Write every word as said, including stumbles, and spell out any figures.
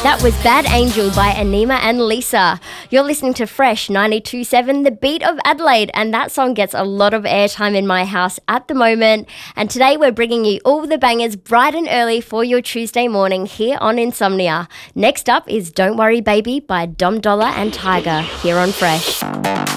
That was Bad Angel by Anima and Lisa. You're listening to Fresh ninety-two point seven, the beat of Adelaide, and that song gets a lot of airtime in my house at the moment. And today we're bringing you all the bangers bright and early for your Tuesday morning here on Insomnia. Next up is Don't Worry Baby by Dom Dollar and Tiger here on Fresh.